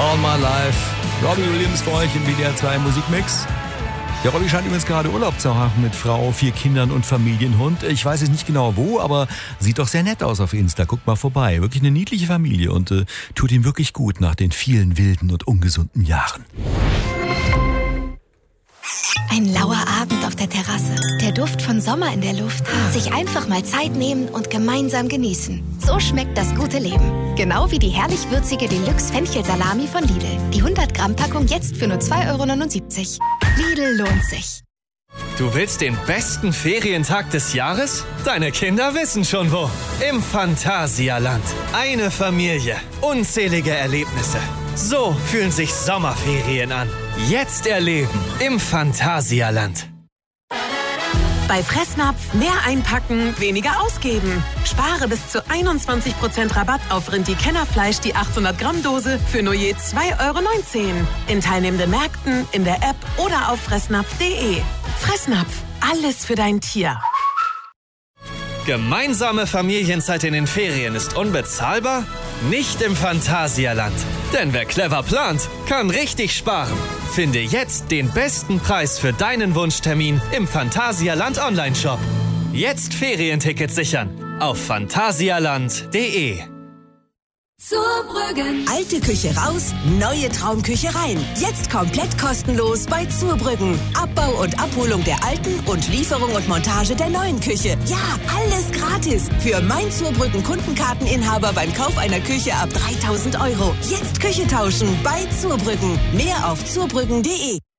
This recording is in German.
All My Life. Robbie Williams für euch im WDR 2 Musikmix. Der Robbie scheint übrigens gerade Urlaub zu haben mit Frau, 4 Kindern und Familienhund. Ich weiß jetzt nicht genau wo, aber sieht doch sehr nett aus auf Insta. Guckt mal vorbei. Wirklich eine niedliche Familie und tut ihm wirklich gut nach den vielen wilden und ungesunden Jahren. Ein lauer Abend auf der Terrasse. Der Duft von Sommer in der Luft. Sich einfach mal Zeit nehmen und gemeinsam genießen. So schmeckt das gute Leben. Genau wie die herrlich würzige Deluxe-Fenchel-Salami von Lidl. Die 100-Gramm-Packung jetzt für nur 2,79 €. Lidl lohnt sich. Du willst den besten Ferientag des Jahres? Deine Kinder wissen schon wo. Im Phantasialand. Eine Familie. Unzählige Erlebnisse. So fühlen sich Sommerferien an. Jetzt erleben im Phantasialand. Bei Fressnapf mehr einpacken, weniger ausgeben. Spare bis zu 21% Rabatt auf Rindi-Kennerfleisch, die 800-Gramm-Dose für nur je 2,19 €. In teilnehmenden Märkten, in der App oder auf fressnapf.de. Fressnapf, alles für dein Tier. Gemeinsame Familienzeit in den Ferien ist unbezahlbar? Nicht im Phantasialand. Denn wer clever plant, kann richtig sparen. Finde jetzt den besten Preis für deinen Wunschtermin im Phantasialand Online-Shop. Jetzt Ferientickets sichern auf phantasialand.de. Zurbrüggen. Alte Küche raus, neue Traumküche rein. Jetzt komplett kostenlos bei Zurbrüggen. Abbau und Abholung der alten und Lieferung und Montage der neuen Küche. Ja, alles gratis. Für mein Zurbrüggen Kundenkarteninhaber beim Kauf einer Küche ab 3.000 €. Jetzt Küche tauschen bei Zurbrüggen. Mehr auf zurbrüggen.de.